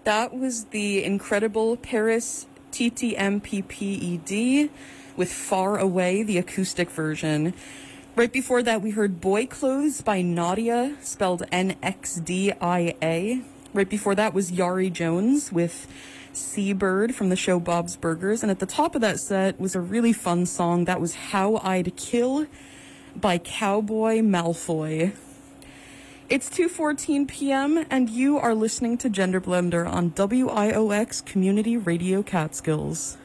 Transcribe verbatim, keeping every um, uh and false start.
That was the incredible Paris T T M P P E D with Far Away, the acoustic version. Right before that, we heard Boy Clothes by Nadia, spelled N X D I A. Right before that was Yari Jones with Seabird from the show Bob's Burgers. And at the top of that set was a really fun song. That was How I'd Kill by Cowboy Malfoy. It's two fourteen p.m. and you are listening to Gender Blender on W I O X Community Radio Catskills.